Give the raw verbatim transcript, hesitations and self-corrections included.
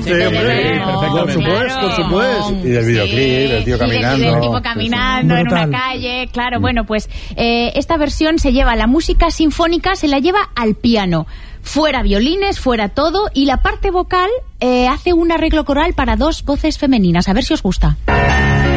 Sí, hombre, por supuesto, por supuesto. Y del videoclip, sí, el tío caminando. Y del tipo caminando en una calle. Claro, bueno, pues eh, esta versión se lleva la música sinfónica, se la lleva al piano. Fuera violines, fuera todo, y la parte vocal eh, hace un arreglo coral para dos voces femeninas. A ver si os gusta.